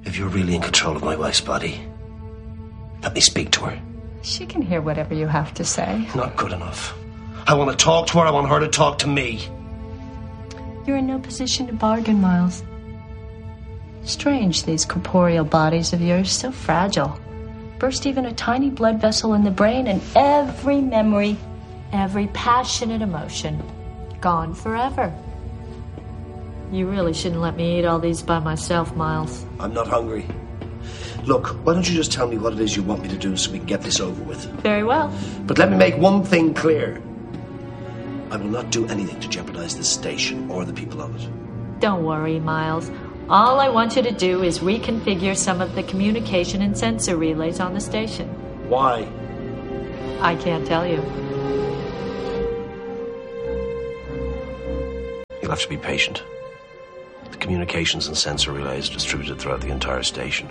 If you're really in control of my wife's body, let me speak to her. She can hear whatever you have to say. Not good enough. I want to talk to her. I want her to talk to me. You're in no position to bargain, Miles. Strange, these corporeal bodies of yours, so fragile. Burst even a tiny blood vessel in the brain, and every memory, every passionate emotion, gone forever. You really shouldn't let me eat all these by myself, Miles. I'm not hungry. Look, why don't you just tell me what it is you want me to do so we can get this over with? Very well. But let me make one thing clear. I will not do anything to jeopardize this station or the people on it. Don't worry, Miles. All I want you to do is reconfigure some of the communication and sensor relays on the station. Why? I can't tell you. You'll have to be patient. The communications and sensor relays distributed throughout the entire station.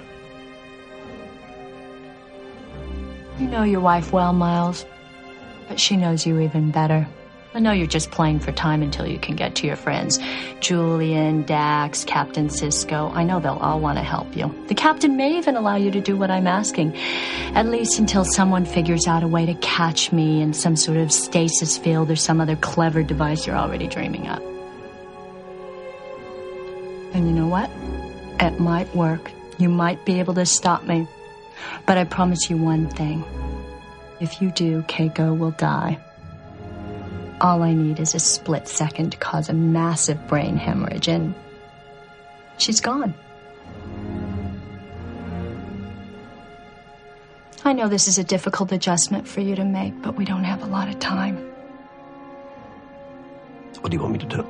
You know your wife well, Miles, but she knows you even better. I know you're just playing for time until you can get to your friends. Julian, Dax, Captain Sisko. I know they'll all want to help you. The captain may even allow you to do what I'm asking. At least until someone figures out a way to catch me in some sort of stasis field or some other clever device you're already dreaming up. And you know what? It might work. You might be able to stop me. But I promise you one thing. If you do, Keiko will die. All I need is a split second to cause a massive brain hemorrhage, and she's gone. I know this is a difficult adjustment for you to make, but we don't have a lot of time. What do you want me to do?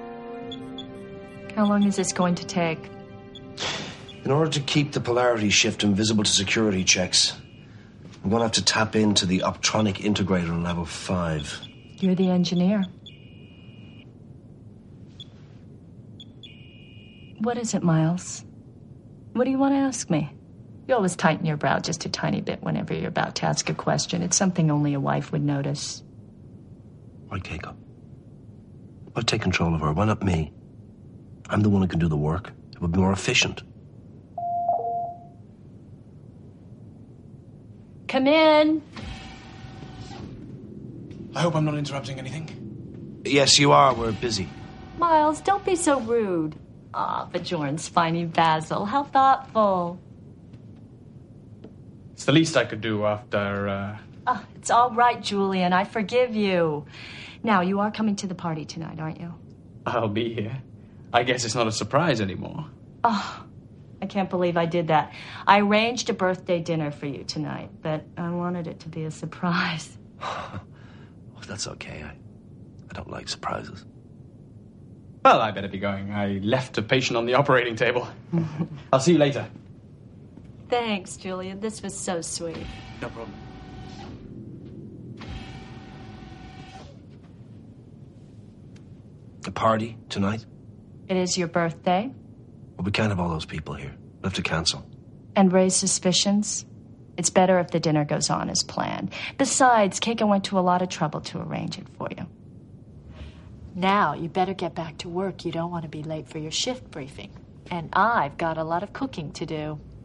How long is this going to take? In order to keep the polarity shift invisible to security checks, I'm going to have to tap into the optronic integrator on level 5. You're the engineer. What is it, Miles? What do you want to ask me? You always tighten your brow just a tiny bit whenever you're about to ask a question. It's something only a wife would notice. Why, Keiko? Why take control of her? Why not me? I'm the one who can do the work. It would be more efficient. Come in. I hope I'm not interrupting anything. Yes, you are. We're busy. Miles, don't be so rude. Ah, Bajorn's spiny Basil. How thoughtful. It's the least I could do after, Oh, it's all right, Julian. I forgive you. Now, you are coming to the party tonight, aren't you? I'll be here. I guess it's not a surprise anymore. Oh, I can't believe I did that. I arranged a birthday dinner for you tonight, but I wanted it to be a surprise. Oh, that's okay. I don't like surprises. Well, I better be going. I left a patient on the operating table. I'll see you later. Thanks, Julian. This was so sweet. No problem. A party tonight? It is your birthday? Well, we can't have all those people here. We'll have to cancel. And raise suspicions? It's better if the dinner goes on as planned. Besides, Keiko went to a lot of trouble to arrange it for you. Now, you better get back to work. You don't want to be late for your shift briefing. And I've got a lot of cooking to do.